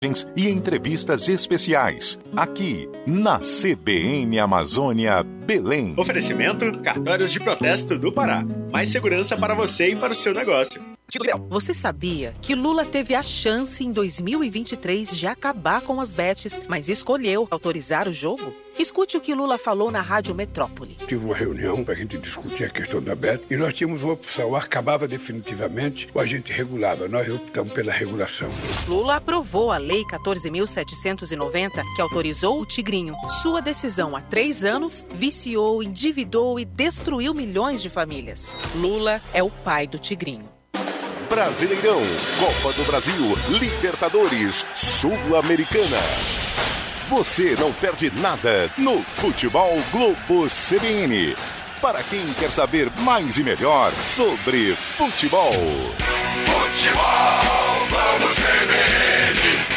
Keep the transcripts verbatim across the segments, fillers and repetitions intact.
e entrevistas especiais, aqui na C B N Amazônia Belém. Oferecimento: Cartórios de Protesto do Pará. Mais segurança para você e para o seu negócio. Você sabia que Lula teve a chance em dois mil e vinte e três de acabar com as bets, mas escolheu autorizar o jogo? Escute o que Lula falou na Rádio Metrópole. Tive uma reunião para a gente discutir a questão da bet e nós tínhamos uma opção: ou acabava definitivamente ou a gente regulava. Nós optamos pela regulação. Lula aprovou a Lei quatorze mil setecentos e noventa, que autorizou o Tigrinho. Sua decisão há três anos viciou, endividou e destruiu milhões de famílias. Lula é o pai do Tigrinho. Brasileirão, Copa do Brasil, Libertadores, Sul-Americana. Você não perde nada no Futebol Globo C B N. Para quem quer saber mais e melhor sobre futebol. Futebol Globo C B N.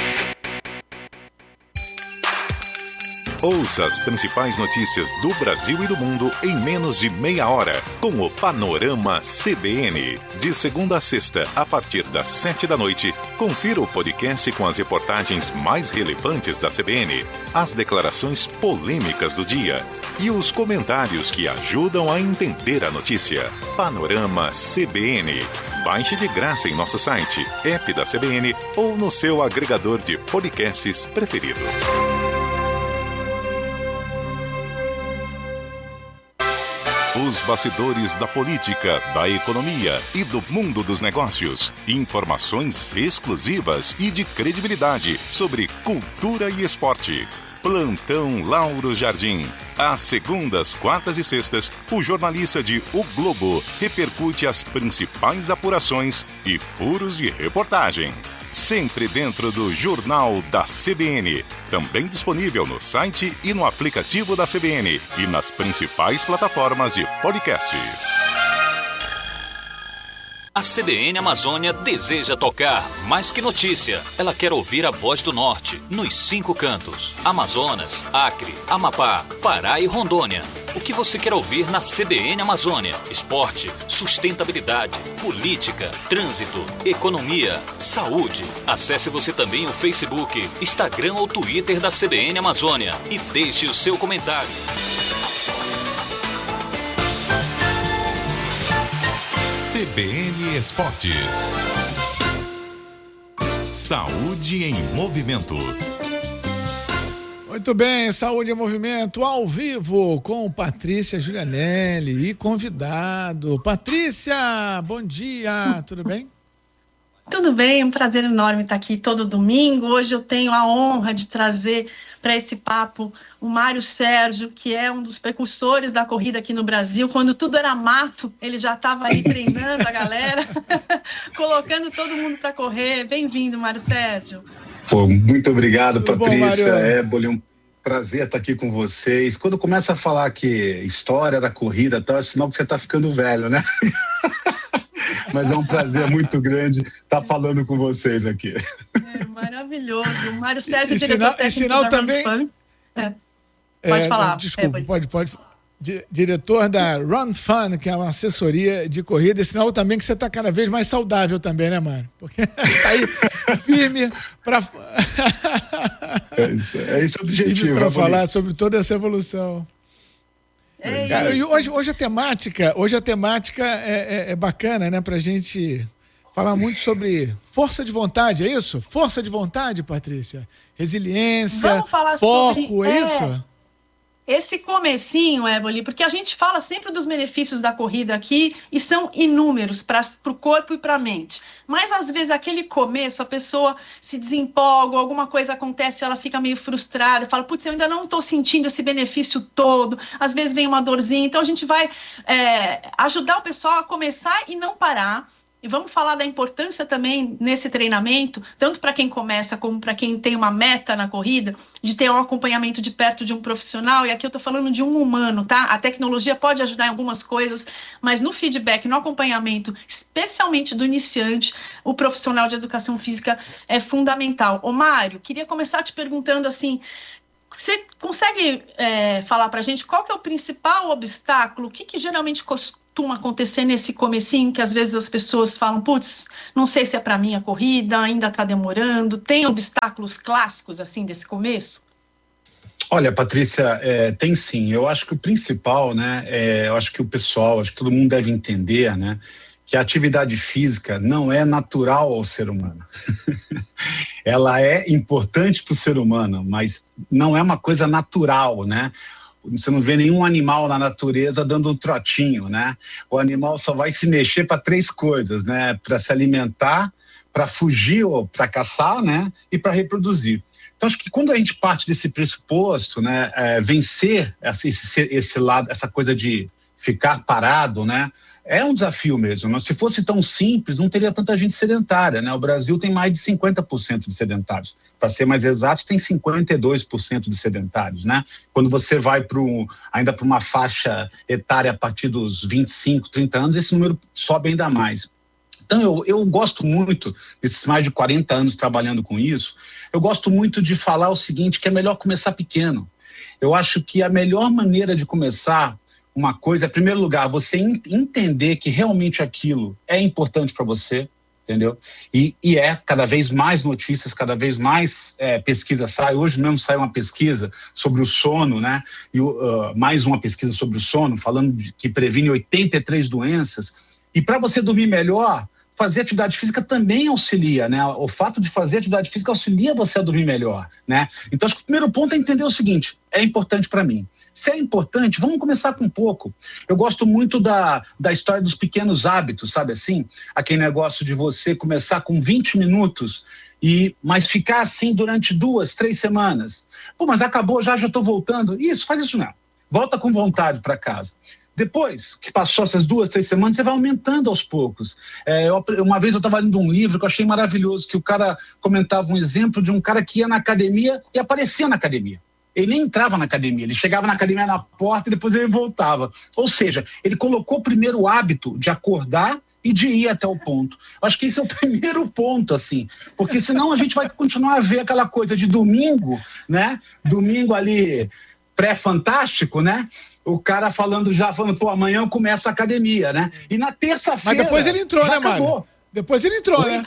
Ouça as principais notícias do Brasil e do mundo em menos de meia hora, com o Panorama C B N. De segunda a sexta, a partir das sete da noite, confira o podcast com as reportagens mais relevantes da C B N, as declarações polêmicas do dia e os comentários que ajudam a entender a notícia. Panorama C B N. Baixe de graça em nosso site, app da C B N ou no seu agregador de podcasts preferido. Os bastidores da política, da economia e do mundo dos negócios. Informações exclusivas e de credibilidade sobre cultura e esporte. Plantão Lauro Jardim. Às segundas, quartas e sextas, o jornalista de O Globo repercute as principais apurações e furos de reportagem. Sempre dentro do Jornal da C B N. Também disponível no site e no aplicativo da C B N e nas principais plataformas de podcasts. A C B N Amazônia deseja tocar mais que notícia. Ela quer ouvir a voz do Norte, nos cinco cantos: Amazonas, Acre, Amapá, Pará e Rondônia. O que você quer ouvir na C B N Amazônia? Esporte, sustentabilidade, política, trânsito, economia, saúde. Acesse você também o Facebook, Instagram ou Twitter da C B N Amazônia e deixe o seu comentário. C B N Esportes. Saúde em Movimento. Muito bem, Saúde em Movimento, ao vivo, com Patrícia Julianelli e convidado. Patrícia, bom dia, tudo bem? Tudo bem, um prazer enorme estar aqui todo domingo. Hoje eu tenho a honra de trazer para esse papo o Mário Sérgio, que é um dos precursores da corrida aqui no Brasil. Quando tudo era mato, ele já estava aí treinando a galera, colocando todo mundo para correr. Bem-vindo, Mário Sérgio. Pô, muito obrigado, Tudo Patrícia. bom, Éboli, um prazer estar aqui com vocês. Quando começa a falar que história da corrida e tal, é sinal que você está ficando velho, né? Mas é um prazer muito grande estar falando com vocês aqui. É maravilhoso. O Mário Sérgio, E diretor sinal, e técnico sinal da também... Run Fun. É. Pode é, falar. Desculpa, é, pode, pode. Di- diretor da Run Fun, que é uma assessoria de corrida. É sinal também que você está cada vez mais saudável também, né, Mário? Porque está aí firme para... É isso, é esse o objetivo. Para é falar sobre toda essa evolução. É isso. É, e hoje, hoje a temática, hoje a temática é, é, é bacana, né, pra gente falar muito sobre força de vontade, é isso? Força de vontade, Patrícia? Resiliência, Vamos falar foco, sobre, é é, isso? Esse comecinho, Éboli, porque a gente fala sempre dos benefícios da corrida aqui e são inúmeros para o corpo e para a mente. Mas, às vezes, aquele começo, a pessoa se desempolga, alguma coisa acontece, ela fica meio frustrada, fala, putz, eu ainda não estou sentindo esse benefício todo, às vezes vem uma dorzinha. Então, a gente vai é, ajudar o pessoal a começar e não parar. E vamos falar da importância também nesse treinamento, tanto para quem começa como para quem tem uma meta na corrida, de ter um acompanhamento de perto de um profissional. E aqui eu estou falando de um humano, tá? A tecnologia pode ajudar em algumas coisas, mas no feedback, no acompanhamento, especialmente do iniciante, o profissional de educação física é fundamental. Ô Mário, queria começar te perguntando assim, você consegue é, falar para a gente qual que é o principal obstáculo, o que, que geralmente costuma costuma acontecer nesse comecinho, que às vezes as pessoas falam, putz, não sei se é para mim a corrida, ainda está demorando? Tem obstáculos clássicos assim desse começo? Olha, Patrícia, é, tem sim. Eu acho que o principal, né, é, eu acho que o pessoal, acho que todo mundo deve entender, né, que a atividade física não é natural ao ser humano. Ela é importante para o ser humano, mas não é uma coisa natural, né? Você não vê nenhum animal na natureza dando um trotinho, né? O animal só vai se mexer para três coisas, né? Para se alimentar, para fugir ou para caçar, né? E para reproduzir. Então, acho que quando a gente parte desse pressuposto, né? É, vencer esse, esse, esse lado, essa coisa de ficar parado, né? É um desafio mesmo, mas se fosse tão simples, não teria tanta gente sedentária, né? O Brasil tem mais de cinquenta por cento de sedentários. Para ser mais exato, tem cinquenta e dois por cento de sedentários, né? Quando você vai pro, ainda para uma faixa etária a partir dos vinte e cinco, trinta anos, esse número sobe ainda mais. Então, eu, eu gosto muito, desses mais de quarenta anos trabalhando com isso, eu gosto muito de falar o seguinte, que é melhor começar pequeno. Eu acho que a melhor maneira de começar uma coisa, em primeiro lugar, você entender que realmente aquilo é importante para você, entendeu? E, e é, cada vez mais notícias, cada vez mais é, pesquisa sai. Hoje mesmo saiu uma pesquisa sobre o sono, né? E uh, mais uma pesquisa sobre o sono, falando de, que previne oitenta e três doenças. E para você dormir melhor, fazer atividade física também auxilia, né? O fato de fazer atividade física auxilia você a dormir melhor, né? Então, acho que o primeiro ponto é entender o seguinte, é importante para mim. Se é importante, vamos começar com um pouco. Eu gosto muito da, da história dos pequenos hábitos, sabe assim? Aquele negócio de você começar com vinte minutos, e, mas ficar assim durante duas, três semanas. Pô, mas acabou, já já estou voltando. Isso, faz isso não. Volta com vontade para casa. Depois que passou essas duas, três semanas, você vai aumentando aos poucos. É, eu, uma vez eu estava lendo um livro que eu achei maravilhoso, que o cara comentava um exemplo de um cara que ia na academia e aparecia na academia. Ele nem entrava na academia, ele chegava na academia na porta e depois ele voltava. Ou seja, ele colocou primeiro o hábito de acordar e de ir até o ponto. Eu acho que esse é o primeiro ponto, assim, porque senão a gente vai continuar a ver aquela coisa de domingo, né? Domingo ali pré-fantástico, né? O cara falando já, falando, pô, amanhã eu começo a academia, né? E na terça-feira... Mas depois ele entrou, né, acabou. Mário? Depois ele entrou, Oi? né?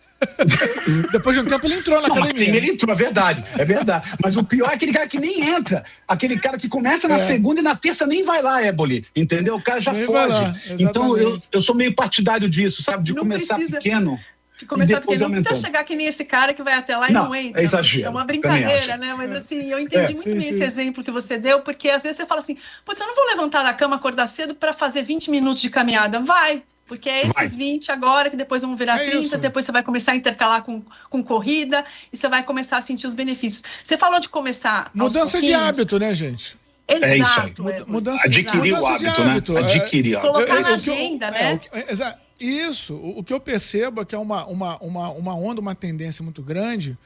Depois de um tempo ele entrou na não, academia. Ele entrou, é verdade, é verdade. Mas o pior é aquele cara que nem entra. Aquele cara que começa na é. segunda e na terça nem vai lá, Éboli. Entendeu? O cara já nem foge. Então eu, eu sou meio partidário disso, sabe? De não começar precisa. pequeno. Que começar porque não precisa chegar que nem esse cara que vai até lá e não, não entra. É exagero. É uma brincadeira, né? Mas assim, eu entendi é, muito bem esse exemplo que você deu, porque às vezes você fala assim, putz, eu não vou levantar da cama, acordar cedo para fazer vinte minutos de caminhada. Vai, porque é esses vai. vinte agora, que depois vão virar é trinta, isso. Depois você vai começar a intercalar com, com corrida e você vai começar a sentir os benefícios. Você falou de começar... Mudança de hábito, né, gente? Exato. É isso aí. É, mudança, Adquirir mudança o hábito, hábito, né? Adquirir. Colocar eu, na eu, agenda, eu, né? É, exato. Isso, o, o que eu percebo é que é uma, uma, uma, uma onda, uma tendência muito grande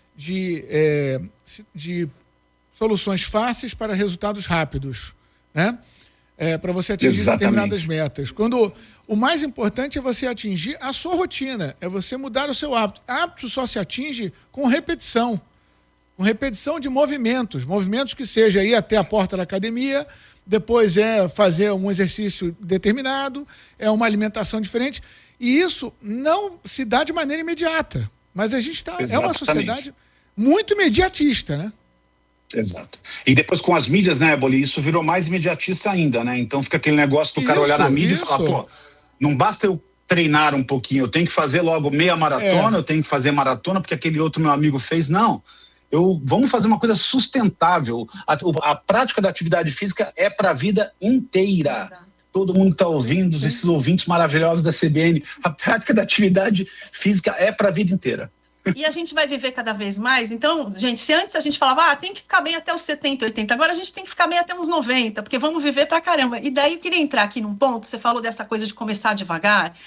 de, é, de soluções fáceis para resultados rápidos, né? É, para você atingir Exatamente. determinadas metas. Quando o mais importante é você atingir a sua rotina, é você mudar o seu hábito. Hábito só se atinge com repetição, com repetição de movimentos, movimentos que seja ir até a porta da academia, depois é fazer um exercício determinado, é uma alimentação diferente, e isso não se dá de maneira imediata. Mas a gente tá, é uma sociedade muito imediatista, né? Exato. E depois com as mídias, né, Boli, isso virou mais imediatista ainda, né? Então fica aquele negócio do cara isso, olhar na mídia isso. e falar, pô, não basta eu treinar um pouquinho, eu tenho que fazer logo meia maratona, é. eu tenho que fazer maratona porque aquele outro meu amigo fez, não. Eu, vamos fazer uma coisa sustentável. A, a prática da atividade física é para a vida inteira. Exato. Todo mundo que está ouvindo, esses ouvintes maravilhosos da C B N, a prática da atividade física é para a vida inteira. E a gente vai viver cada vez mais. Então, gente, se antes a gente falava, ah, tem que ficar bem até os setenta, oitenta, agora a gente tem que ficar bem até uns noventa, porque vamos viver pra caramba. E daí eu queria entrar aqui num ponto, você falou dessa coisa de começar devagar,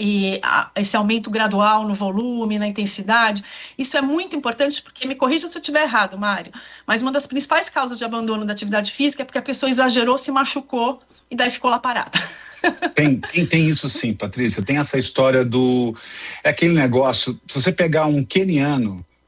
e a, esse aumento gradual no volume, na intensidade. Isso é muito importante, porque, me corrija se eu estiver errado, Mário, mas uma das principais causas de abandono da atividade física é porque a pessoa exagerou, se machucou, e daí ficou lá parada. Tem, tem, tem isso sim, Patrícia, tem essa história do... É aquele negócio, se você pegar um queniano,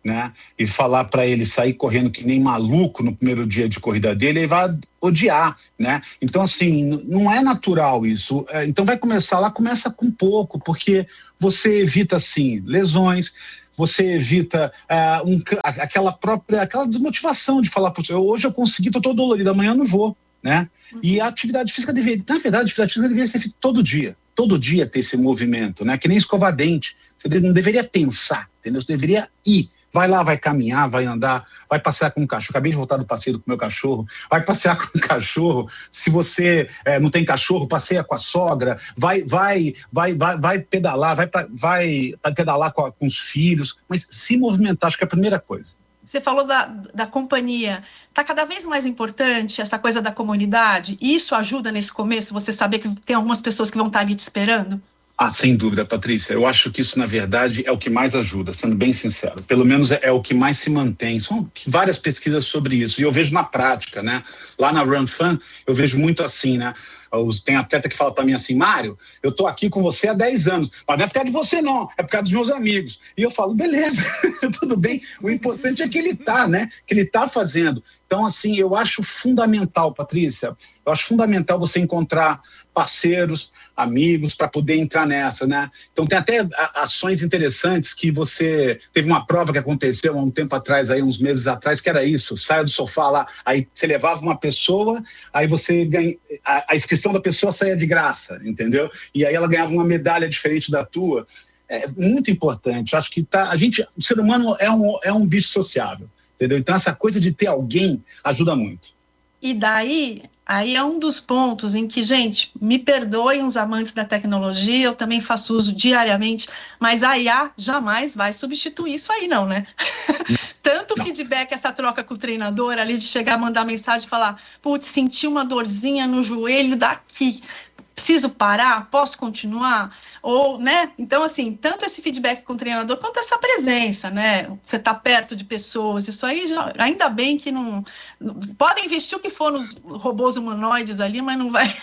né, e falar para ele sair correndo que nem maluco no primeiro dia de corrida dele, ele vai odiar, né? Então, assim, não é natural isso. É, então vai começar lá, começa com pouco, porque você evita, assim, lesões, você evita uh, um, aquela própria, aquela desmotivação de falar, hoje eu consegui, tô todo dolorido, amanhã eu não vou, né? Uhum. E a atividade física deveria, na verdade, a atividade física deveria ser feita todo dia, todo dia ter esse movimento, né? Que nem escovar dente, você não deveria pensar, entendeu? Você deveria ir. Vai lá, vai caminhar, vai andar, vai passear com o cachorro. Acabei de voltar do passeio com o meu cachorro. Vai passear com o cachorro. Se você é, não tem cachorro, passeia com a sogra. Vai, vai, vai, vai, vai pedalar, vai, vai pedalar com, a, com os filhos. Mas se movimentar, acho que é a primeira coisa. Você falou da, da companhia. Está cada vez mais importante essa coisa da comunidade? E isso ajuda nesse começo, você saber que tem algumas pessoas que vão estar ali te esperando? Ah, sem dúvida, Patrícia. Eu acho que isso, na verdade, é o que mais ajuda, sendo bem sincero. Pelo menos é, é o que mais se mantém. São várias pesquisas sobre isso. E eu vejo na prática, né? Lá na Run Fun, eu vejo muito assim, né? Tem atleta que fala para mim assim, Mário, eu tô aqui com você há dez anos, mas não é por causa de você não, é por causa dos meus amigos. E eu falo, beleza, tudo bem, o importante é que ele tá, né, que ele tá fazendo. Então, assim, eu acho fundamental, Patrícia, eu acho fundamental você encontrar parceiros, amigos, para poder entrar nessa, né? Então tem até ações interessantes que você... Teve uma prova que aconteceu há um tempo atrás, aí uns meses atrás, que era isso, saia do sofá lá, aí você levava uma pessoa, aí você ganha... A, a inscrição da pessoa saía de graça, entendeu? E aí ela ganhava uma medalha diferente da tua. É muito importante, acho que tá... A gente, o ser humano é um, é um bicho sociável, entendeu? Então essa coisa de ter alguém ajuda muito. E daí... Aí é um dos pontos em que, gente, me perdoem os amantes da tecnologia, eu também faço uso diariamente, mas a I A jamais vai substituir isso aí, não, né? Tanto o feedback, essa troca com o treinador ali, de chegar a mandar mensagem e falar, putz, senti uma dorzinha no joelho daqui, preciso parar? Posso continuar? Ou, né? Então, assim, tanto esse feedback com o treinador quanto essa presença, né? Você tá perto de pessoas, isso aí, já, ainda bem que não... Podem investir o que for nos robôs humanoides ali, mas não vai...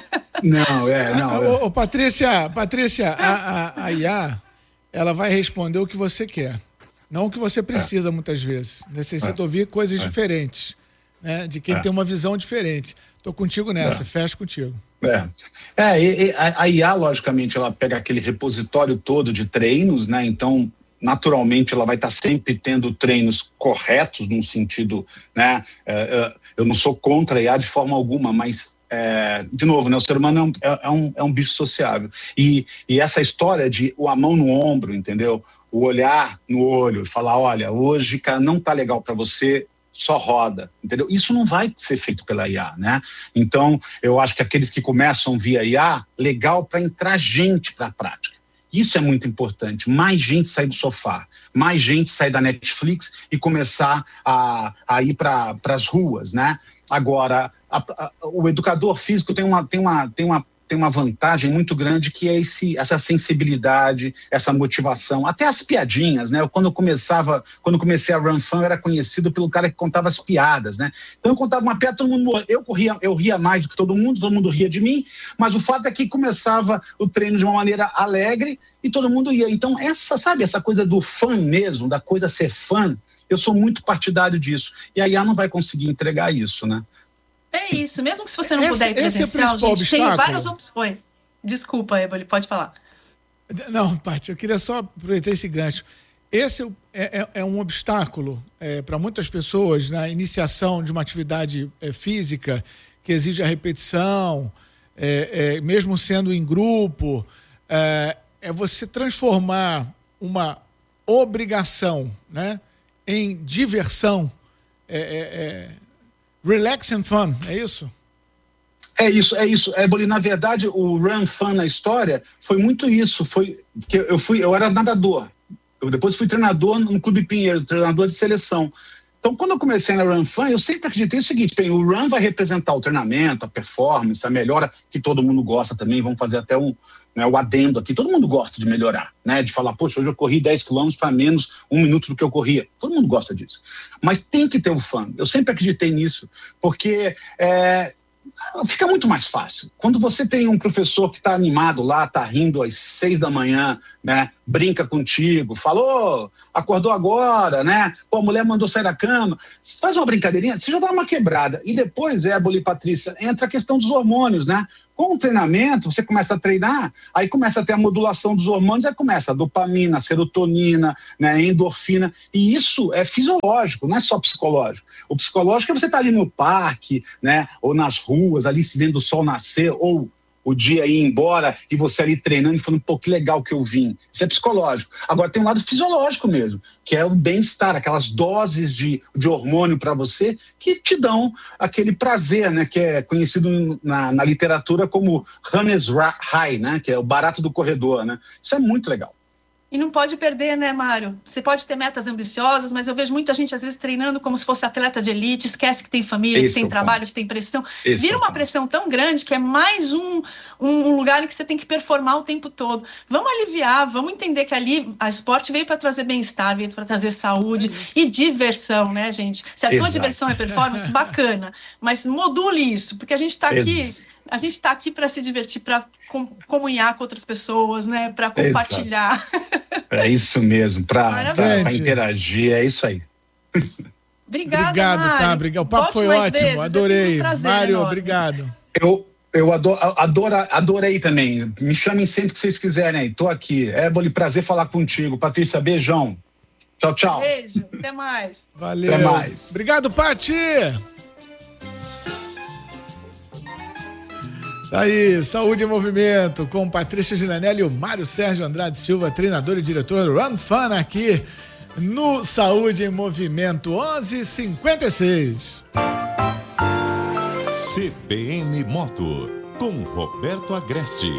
Não, é, não. É. Ô, ô, Patrícia, Patrícia, a, a, a I A, ela vai responder o que você quer, não o que você precisa, é. muitas vezes. Necessita é. ouvir coisas é. diferentes, né? De quem é. tem uma visão diferente. Tô contigo nessa, é. fecho contigo. É, é e, e a, a I A, logicamente, ela pega aquele repositório todo de treinos, né? Então, naturalmente, ela vai estar sempre tendo treinos corretos, num sentido, né? É, é, eu não sou contra a I A de forma alguma, mas, é, de novo, né? O ser humano é um, é, é um, é um bicho sociável. E, e essa história de a mão no ombro, entendeu? O olhar no olho, falar, olha, hoje, cara, não tá legal para você, só roda, entendeu? Isso não vai ser feito pela I A, né? Então, eu acho que aqueles que começam via I A, legal para entrar gente para a prática. Isso é muito importante. Mais gente sair do sofá, mais gente sair da Netflix e começar a, a ir para as ruas, né? Agora, a, a, o educador físico tem uma, tem uma, tem uma tem uma vantagem muito grande, que é esse, essa sensibilidade, essa motivação, até as piadinhas, né? Eu, quando eu começava, quando eu comecei a Run Fun, eu era conhecido pelo cara que contava as piadas, né? Então eu contava uma piada, todo mundo, eu corria, eu ria mais do que todo mundo, todo mundo ria de mim, mas o fato é que começava o treino de uma maneira alegre e todo mundo ia. Então essa, sabe, essa coisa do fã mesmo, da coisa ser fã, eu sou muito partidário disso. E a I A não vai conseguir entregar isso, né? É isso, mesmo que se você não esse, puder ir presencial, esse é o gente, obstáculo. tem várias opções. Desculpa, Eboli, pode falar. Não, Paty, eu queria só aproveitar esse gancho. Esse é, é, é um obstáculo é, para muitas pessoas na iniciação de uma atividade é, física que exige a repetição, é, é, mesmo sendo em grupo, é, é você transformar uma obrigação, né, em diversão, é, é, é, relax and fun, é isso? É isso, é isso. É, Boli, na verdade, o Run Fun na história foi muito isso. Foi que eu fui, eu era nadador. Eu depois fui treinador no Clube Pinheiros, treinador de seleção. Então, quando eu comecei na Run Fun, eu sempre acreditei o seguinte: bem, o Run vai representar o treinamento, a performance, a melhora, que todo mundo gosta também. Vamos fazer até um, né, o adendo aqui. Todo mundo gosta de melhorar, né? De falar, poxa, hoje eu corri dez quilômetros para menos um minuto do que eu corria. Todo mundo gosta disso. Mas tem que ter o fun. Eu sempre acreditei nisso, porque é, fica muito mais fácil. Quando você tem um professor que está animado lá, está rindo às seis da manhã, né? Brinca contigo, falou, acordou agora, né? Pô, a mulher mandou sair da cama, faz uma brincadeirinha, você já dá uma quebrada. E depois, Éboli e Patrícia, entra a questão dos hormônios, né? Com o treinamento, você começa a treinar, aí começa a ter a modulação dos hormônios, aí começa a dopamina, a serotonina, né, a endorfina, e isso é fisiológico, não é só psicológico. O psicológico é você estar ali no parque, né, ou nas ruas, ali se vendo o sol nascer, ou o dia ir embora e você ali treinando e falando, pô, que legal que eu vim. Isso é psicológico. Agora tem um lado fisiológico mesmo, que é o bem-estar, aquelas doses de, de hormônio para você que te dão aquele prazer, né, que é conhecido na, na literatura como runner's high, né, que é o barato do corredor, né. Isso é muito legal. E não pode perder, né, Mário? Você pode ter metas ambiciosas, mas eu vejo muita gente, às vezes, treinando como se fosse atleta de elite, esquece que tem família, Esse que tem é trabalho, ponto. que tem pressão. Esse Vira é uma ponto. pressão tão grande que é mais um, um lugar em que você tem que performar o tempo todo. Vamos aliviar, vamos entender que ali a esporte veio para trazer bem-estar, veio para trazer saúde e diversão, né, gente? Se a tua Exato. diversão é performance, bacana, mas module isso, porque a gente está aqui... Ex- A gente está aqui para se divertir, para com, comunhar com outras pessoas, né? Para compartilhar. É isso mesmo, para interagir, é isso aí. Obrigada, Obrigado, Mário. tá? Obrigado. O papo Volte foi mais ótimo, vezes, adorei. é um prazer Mário, enorme. obrigado. Eu, eu adoro, adoro, adorei também. Me chamem sempre que vocês quiserem aí. Tô aqui. Éboli, prazer falar contigo. Patrícia, beijão. Tchau, tchau. Beijo, até mais. Valeu. Até mais. Obrigado, Pati. Tá aí, Saúde em Movimento, com Patrícia Gilanelli e o Mário Sérgio Andrade Silva, treinador e diretor do Run Fun, aqui no Saúde em Movimento, onze e cinquenta e seis. C B N Moto, com Roberto Agreste.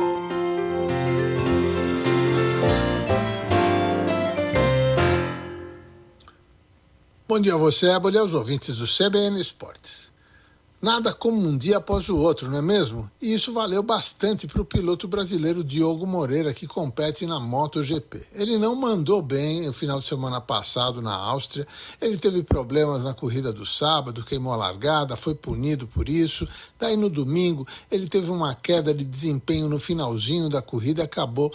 Bom dia a você, Éboli, e aos ouvintes do C B N Esportes. Nada como um dia após o outro, não é mesmo? E isso valeu bastante para o piloto brasileiro Diogo Moreira, que compete na MotoGP. Ele não mandou bem no final de semana passado na Áustria, ele teve problemas na corrida do sábado, queimou a largada, foi punido por isso. Daí no domingo ele teve uma queda de desempenho no finalzinho da corrida e acabou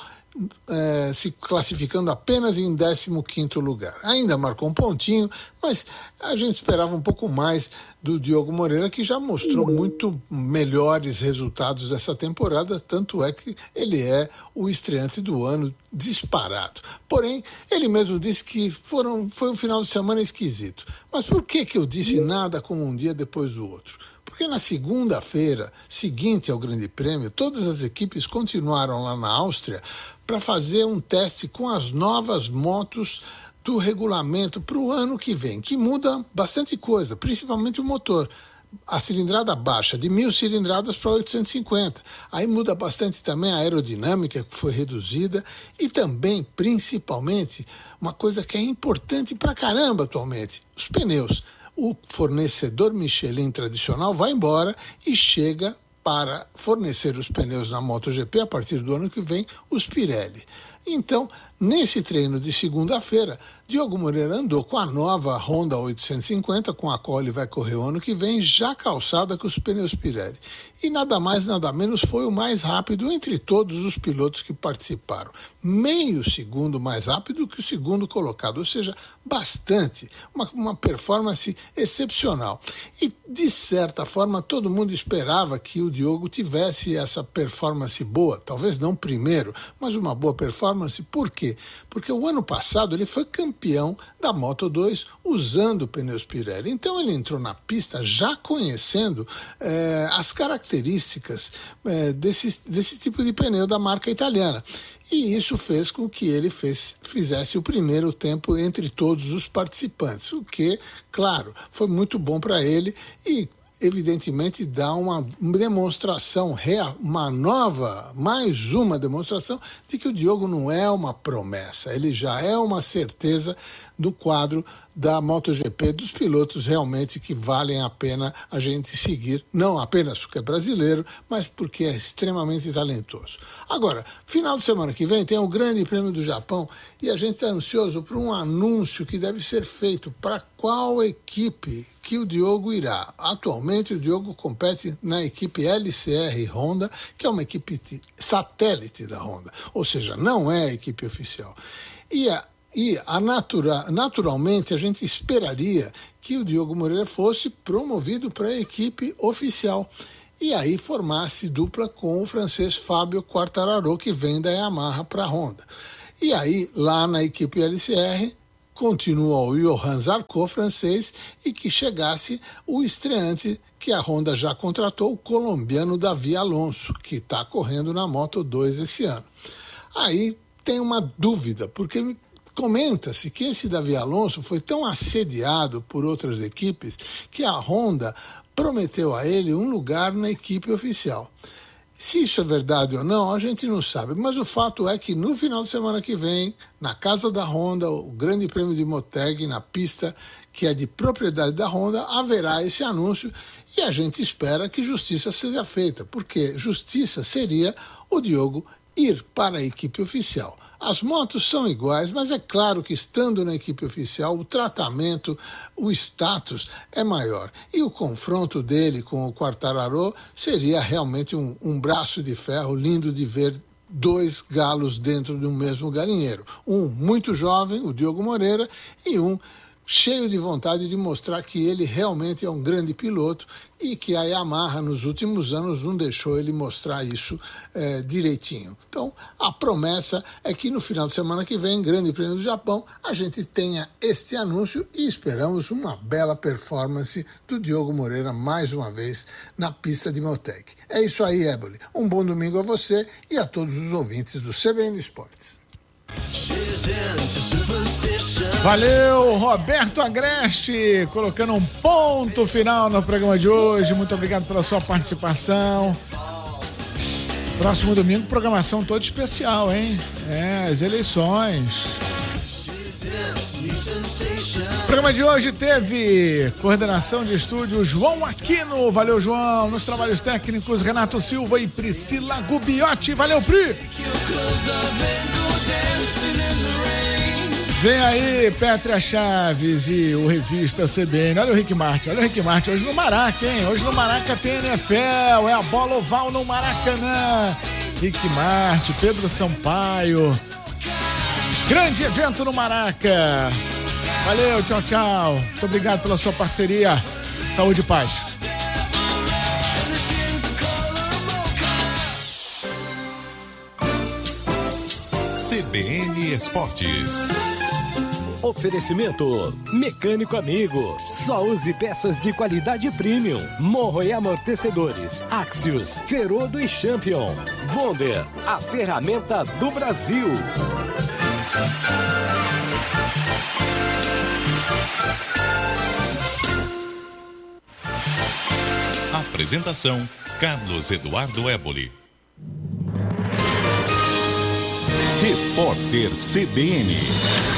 É, se classificando apenas em décimo quinto lugar. Ainda marcou um pontinho, mas a gente esperava um pouco mais do Diogo Moreira, que já mostrou muito melhores resultados dessa temporada, tanto é que ele é o estreante do ano disparado. Porém, ele mesmo disse que foram, foi um final de semana esquisito. Mas por que que eu disse nada como um dia depois do outro? Porque na segunda-feira, seguinte ao Grande Prêmio, todas as equipes continuaram lá na Áustria para fazer um teste com as novas motos do regulamento para o ano que vem, que muda bastante coisa, principalmente o motor. A cilindrada baixa de mil cilindradas para oitocentos e cinquenta. Aí muda bastante também a aerodinâmica, que foi reduzida, e também, principalmente, uma coisa que é importante pra caramba atualmente, os pneus. O fornecedor Michelin tradicional vai embora e chega para fornecer os pneus na MotoGP a partir do ano que vem, os Pirelli. Então, nesse treino de segunda-feira, Diogo Moreira andou com a nova Honda oitocentos e cinquenta, com a qual ele vai correr o ano que vem, já calçada com os pneus Pirelli. E nada mais, nada menos, foi o mais rápido entre todos os pilotos que participaram. Meio segundo mais rápido que o segundo colocado, ou seja, bastante. Uma, uma performance excepcional. E, de certa forma, todo mundo esperava que o Diogo tivesse essa performance boa. Talvez não primeiro, mas uma boa performance. Por quê? Porque o ano passado ele foi campeão da Moto dois usando pneus Pirelli. Então ele entrou na pista já conhecendo eh, as características eh, desse, desse tipo de pneu da marca italiana. E isso fez com que ele fez, fizesse o primeiro tempo entre todos os participantes, o que, claro, foi muito bom para ele e evidentemente dá uma demonstração, uma nova, mais uma demonstração de que o Diogo não é uma promessa, ele já é uma certeza do quadro da MotoGP, dos pilotos realmente que valem a pena a gente seguir, não apenas porque é brasileiro, mas porque é extremamente talentoso. Agora, final de semana que vem tem o Grande Prêmio do Japão e a gente está ansioso por um anúncio que deve ser feito para qual equipe que o Diogo irá. Atualmente o Diogo compete na equipe L C R Honda, que é uma equipe satélite da Honda, ou seja, não é a equipe oficial. E a E a natura, naturalmente a gente esperaria que o Diogo Moreira fosse promovido para a equipe oficial e aí formasse dupla com o francês Fábio Quartararo, que vem da Yamaha para a Honda. E aí lá na equipe L C R continua o Johan Zarco, francês, e que chegasse o estreante que a Honda já contratou, o colombiano Davi Alonso, que está correndo na Moto dois esse ano. Aí tem uma dúvida, porque comenta-se que esse Davi Alonso foi tão assediado por outras equipes que a Honda prometeu a ele um lugar na equipe oficial. Se isso é verdade ou não, a gente não sabe, mas o fato é que no final de semana que vem, na casa da Honda, o Grande Prêmio de Motegi, na pista que é de propriedade da Honda, haverá esse anúncio e a gente espera que justiça seja feita, porque justiça seria o Diogo ir para a equipe oficial. As motos são iguais, mas é claro que estando na equipe oficial, o tratamento, o status é maior. E o confronto dele com o Quartararo seria realmente um, um braço de ferro lindo de ver dois galos dentro de um mesmo galinheiro. Um muito jovem, o Diogo Moreira, e um cheio de vontade de mostrar que ele realmente é um grande piloto e que a Yamaha nos últimos anos não deixou ele mostrar isso é, direitinho. Então, a promessa é que no final de semana que vem, Grande Prêmio do Japão, a gente tenha este anúncio e esperamos uma bela performance do Diogo Moreira mais uma vez na pista de Motegi. É isso aí, Éboli. Um bom domingo a você e a todos os ouvintes do C B N Esportes. Valeu, Roberto Agreste, colocando um ponto final no programa de hoje. Muito obrigado pela sua participação. Próximo domingo, programação toda especial, hein? É, as eleições. O programa de hoje teve coordenação de estúdio João Aquino. Valeu, João. Nos trabalhos técnicos, Renato Silva e Priscila Gubiotti. Valeu, Pri. Vem aí, Pétria Chaves e o Revista C B N. Olha o Rick Martin, olha o Rick Martin. Hoje no Maraca, hein? Hoje no Maraca tem N F L, é a bola oval no Maracanã. Rick Martin, Pedro Sampaio. Grande evento no Maraca. Valeu, tchau, tchau. Muito obrigado pela sua parceria. Saúde e paz. C B N Esportes. Oferecimento Mecânico Amigo. Só use peças de qualidade premium. Morro e amortecedores. Axios, Ferodo e Champion. Wonder, a ferramenta do Brasil. Apresentação: Carlos Eduardo Éboli. Repórter C B N.